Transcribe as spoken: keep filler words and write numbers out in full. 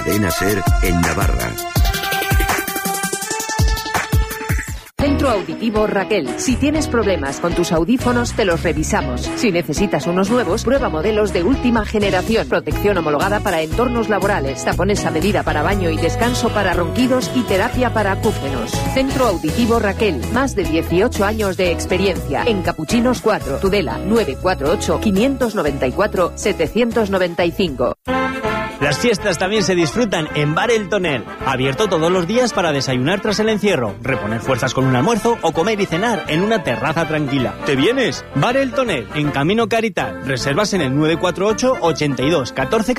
Cadena SER en Navarra. Centro Auditivo Raquel. Si tienes problemas con tus audífonos, te los revisamos. Si necesitas unos nuevos, prueba modelos de última generación. Protección homologada para entornos laborales, tapones a medida para baño y descanso para ronquidos y terapia para acúfenos. Centro Auditivo Raquel. Más de dieciocho años de experiencia. En Capuchinos cuatro, Tudela, nueve cuatro ocho, cinco nueve cuatro, siete nueve cinco. Las fiestas también se disfrutan en Bar El Tonel. Abierto todos los días para desayunar tras el encierro, reponer fuerzas con un almuerzo o comer y cenar en una terraza tranquila. ¿Te vienes? Bar El Tonel, en Camino Caritat. Reservas en el nueve cuatro ocho, ochenta y dos, catorce